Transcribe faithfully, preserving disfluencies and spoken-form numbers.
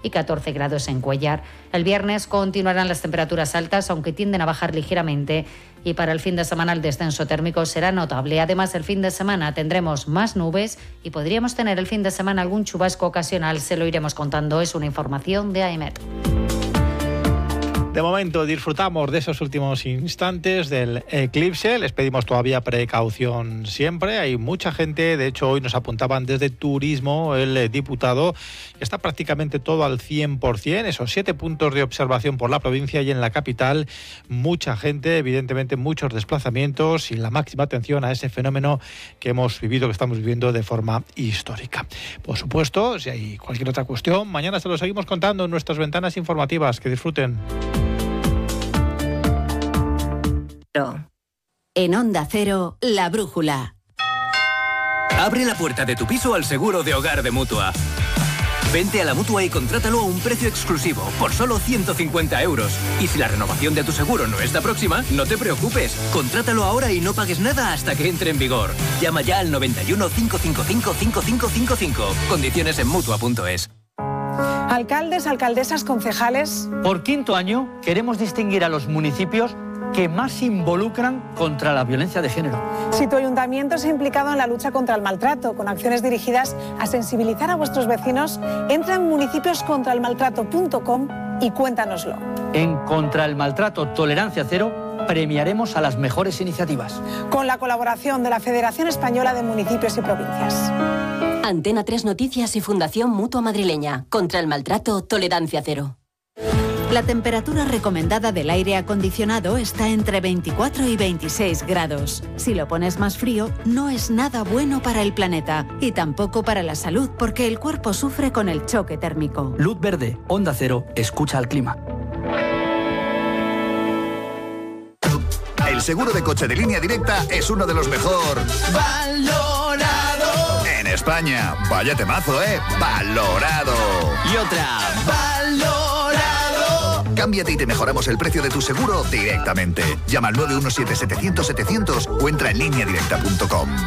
y catorce grados en Cuéllar. El viernes continuarán las temperaturas altas, aunque tienden a bajar ligeramente, y para el fin de semana el descenso térmico será notable. Además, el fin de semana tendremos más nubes y podríamos tener el fin de semana algún chubasco ocasional. Se lo iremos contando. Es una información de AEMET. De momento disfrutamos de esos últimos instantes del eclipse. Les pedimos todavía precaución siempre. Hay mucha gente, de hecho hoy nos apuntaban desde Turismo, el diputado, está prácticamente todo al cien por ciento, esos siete puntos de observación por la provincia y en la capital. Mucha gente, evidentemente muchos desplazamientos y la máxima atención a ese fenómeno que hemos vivido, que estamos viviendo de forma histórica. Por supuesto, si hay cualquier otra cuestión, mañana se lo seguimos contando en nuestras ventanas informativas. Que disfruten. En Onda Cero, La Brújula. Abre la puerta de tu piso al seguro de hogar de Mutua. Vente a la Mutua y contrátalo a un precio exclusivo, por solo ciento cincuenta euros. Y si la renovación de tu seguro no está próxima, no te preocupes. Contrátalo ahora y no pagues nada hasta que entre en vigor. Llama ya al noventa y uno, cinco cinco cinco, cinco cinco cinco cinco. Condiciones en Mutua punto es. Alcaldes, alcaldesas, concejales. Por quinto año queremos distinguir a los municipios que más se involucran contra la violencia de género. Si tu ayuntamiento se ha implicado en la lucha contra el maltrato, con acciones dirigidas a sensibilizar a vuestros vecinos, entra en municipios contra el maltrato punto com y cuéntanoslo. En Contra el Maltrato Tolerancia Cero premiaremos a las mejores iniciativas. Con la colaboración de la Federación Española de Municipios y Provincias. Antena tres Noticias y Fundación Mutua Madrileña. Contra el Maltrato Tolerancia Cero. La temperatura recomendada del aire acondicionado está entre veinticuatro y veintiséis grados. Si lo pones más frío, no es nada bueno para el planeta y tampoco para la salud, porque el cuerpo sufre con el choque térmico. Luz verde, Onda Cero, escucha al clima. El seguro de coche de Línea Directa es uno de los mejor valorado en España. Vaya temazo, ¿eh? Valorado. Y otra. Valorado. Cámbiate y te mejoramos el precio de tu seguro directamente. Llama al nueve uno siete, setecientos, setecientos o entra en línea directa punto com.